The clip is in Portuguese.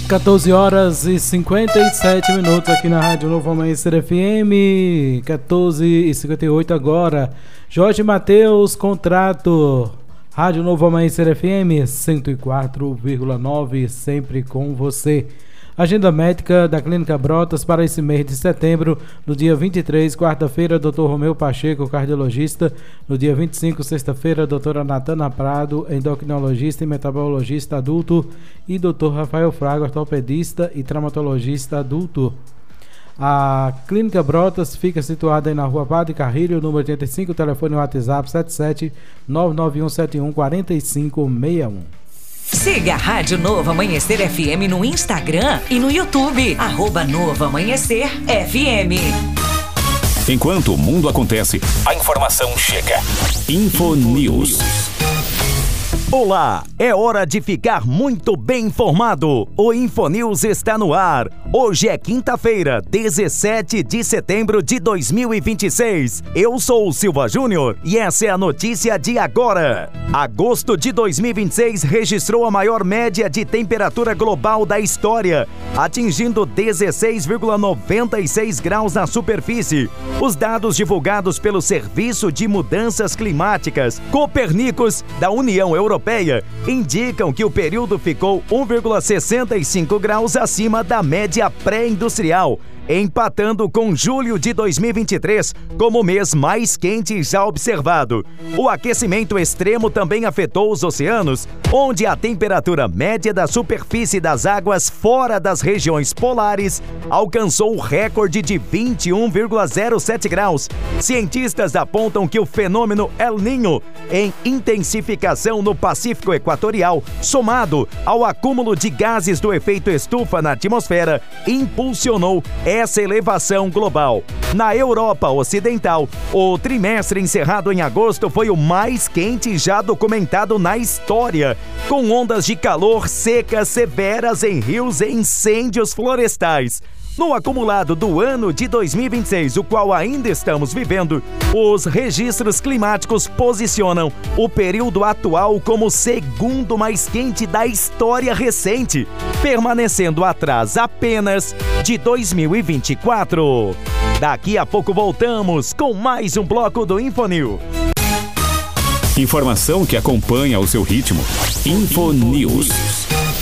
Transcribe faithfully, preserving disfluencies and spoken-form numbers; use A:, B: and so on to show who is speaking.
A: quatorze horas e cinquenta e sete minutos aqui na Rádio Novo Amanhecer F M, quatorze e cinquenta e oito agora. Jorge Mateus, contrato. Rádio Novo Amanhecer F M cento e quatro vírgula nove, sempre com você. Agenda médica da Clínica Brotas para esse mês de setembro. No dia vinte e três, quarta-feira, doutor Romeu Pacheco, cardiologista. No dia vinte e cinco, sexta-feira, doutora Natana Prado, endocrinologista e metabologista adulto. E doutor Rafael Fraga, ortopedista e traumatologista adulto. A Clínica Brotas fica situada aí na Rua Padre Carrilho, número oitenta e cinco, telefone WhatsApp sete sete nove nove um sete um quatro cinco seis um.
B: Siga a Rádio Novo Amanhecer F M no Instagram e no YouTube, arroba Novo Amanhecer F M.
C: Enquanto o mundo acontece, a informação chega. Info News.
D: Olá, é hora de ficar muito bem informado. O Infonews está no ar. Hoje é quinta-feira, dezessete de setembro de dois mil e vinte e seis. Eu sou o Silva Júnior e essa é a notícia de agora. Agosto de dois mil e vinte e seis registrou a maior média de temperatura global da história, atingindo dezesseis vírgula noventa e seis graus na superfície. Os dados divulgados pelo Serviço de Mudanças Climáticas Copernicus da União Europeia indicam que o período ficou um vírgula sessenta e cinco graus acima da média pré-industrial, empatando com julho de dois mil e vinte e três como o mês mais quente já observado. O aquecimento extremo também afetou os oceanos, onde a temperatura média da superfície das águas fora das regiões polares alcançou o recorde de vinte e um vírgula zero sete graus. Cientistas apontam que o fenômeno El Niño, em intensificação no Pacífico Equatorial, somado ao acúmulo de gases do efeito estufa na atmosfera, impulsionou essa elevação global. Na Europa Ocidental, o trimestre encerrado em agosto foi o mais quente já documentado na história, com ondas de calor secas severas em rios e incêndios florestais. No acumulado do ano de dois mil e vinte e seis, o qual ainda estamos vivendo, os registros climáticos posicionam o período atual como o segundo mais quente da história recente, permanecendo atrás apenas de dois mil e vinte e quatro. Daqui a pouco voltamos com mais um bloco do Infonews.
C: Informação que acompanha o seu ritmo. Info News.